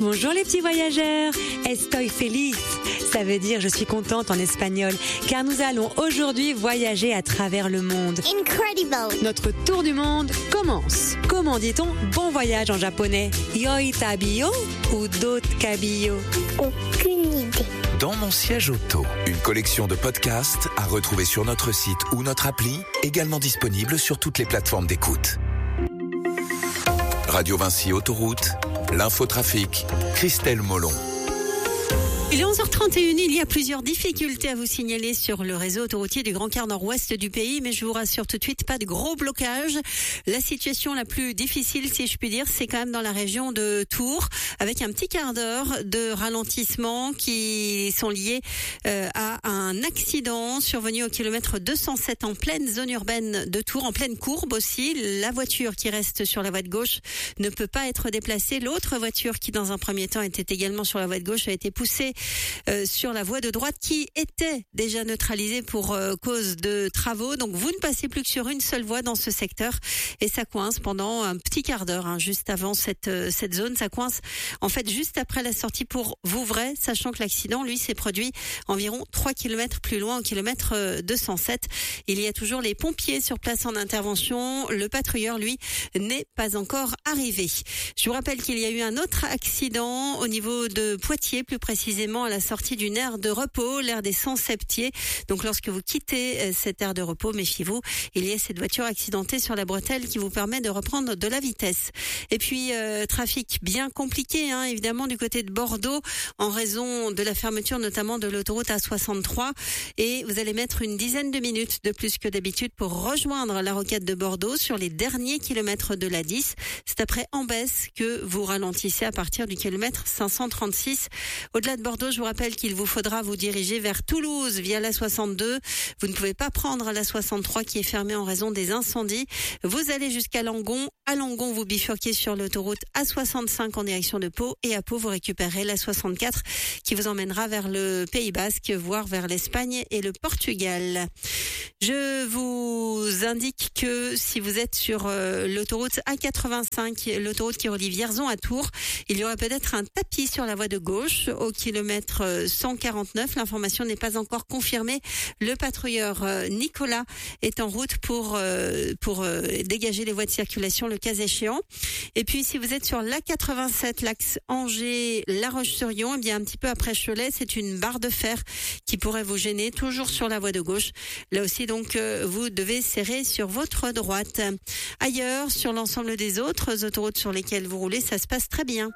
Bonjour les petits voyageurs, estoy feliz, ça veut dire je suis contente en espagnol, car nous allons aujourd'hui voyager à travers le monde. Incredible. Notre tour du monde commence. Comment dit-on bon voyage en japonais? Yoi tabiyo ou dokabiyo? Aucune idée. Dans mon siège auto, une collection de podcasts à retrouver sur notre site ou notre appli, également disponible sur toutes les plateformes d'écoute. Radio Vinci Autoroute, l'infotrafic, Christelle Molon. Il est 11h31, il y a plusieurs difficultés à vous signaler sur le réseau autoroutier du Grand Quart nord-ouest du pays, mais je vous rassure tout de suite, pas de gros blocages. La situation la plus difficile, si je puis dire, c'est quand même dans la région de Tours, avec un petit quart d'heure de ralentissement qui sont liés à un accident survenu au kilomètre 207 en pleine zone urbaine de Tours, en pleine courbe aussi. La voiture qui reste sur la voie de gauche ne peut pas être déplacée. L'autre voiture qui, dans un premier temps, était également sur la voie de gauche, a été poussée sur la voie de droite qui était déjà neutralisée pour cause de travaux. Donc vous ne passez plus que sur une seule voie dans ce secteur et ça coince pendant un petit quart d'heure, juste avant cette zone. Ça coince en fait juste après la sortie pour Vouvray, sachant que l'accident, lui, s'est produit environ 3 km plus loin, au kilomètre 207. Il y a toujours les pompiers sur place en intervention. Le patrouilleur, lui, n'est pas encore arrivé. Je vous rappelle qu'il y a eu un autre accident au niveau de Poitiers, plus précisément à la sortie d'une aire de repos, l'aire des Sans-Septiers. Donc lorsque vous quittez cette aire de repos, méfiez-vous, il y a cette voiture accidentée sur la bretelle qui vous permet de reprendre de la vitesse. Et puis trafic bien compliqué, évidemment, du côté de Bordeaux, en raison de la fermeture notamment de l'autoroute A63. Et vous allez mettre une dizaine de minutes de plus que d'habitude pour rejoindre la rocade de Bordeaux sur les derniers kilomètres de la 10. C'est après Ambès que vous ralentissez à partir du kilomètre 536. Au-delà de Bordeaux, je vous rappelle qu'il vous faudra vous diriger vers Toulouse via la 62. Vous ne pouvez pas prendre la 63 qui est fermée en raison des incendies. Vous allez jusqu'à Langon. À Langon, vous bifurquez sur l'autoroute A65 en direction de Pau. Et à Pau, vous récupérez la 64 qui vous emmènera vers le Pays Basque, voire vers l'Espagne et le Portugal. Je vous indique que si vous êtes sur l'autoroute A85, l'autoroute qui relie Vierzon à Tours, il y aura peut-être un tapis sur la voie de gauche au kilomètre 149. L'information n'est pas encore confirmée. Le patrouilleur Nicolas est en route pour dégager les voies de circulation le cas échéant. Et puis si vous êtes sur l'A87, l'axe Angers-La Roche-sur-Yon, eh bien un petit peu après Cholet, c'est une barre de fer qui pourrait vous gêner, toujours sur la voie de gauche. Là aussi donc vous devez serrer sur votre droite. Ailleurs, sur l'ensemble des autres autoroutes sur lesquelles vous roulez, ça se passe très bien.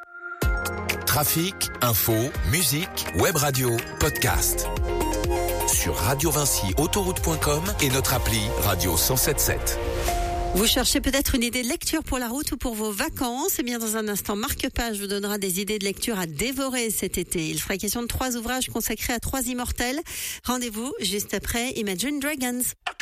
Trafic, info, musique, web radio, podcast. Sur radiovinciautoroute.com et notre appli Radio 1077. Vous cherchez peut-être une idée de lecture pour la route ou pour vos vacances? Eh bien, dans un instant, Marc Page vous donnera des idées de lecture à dévorer cet été. Il sera question de 3 ouvrages consacrés à 3 immortels. Rendez-vous juste après Imagine Dragons.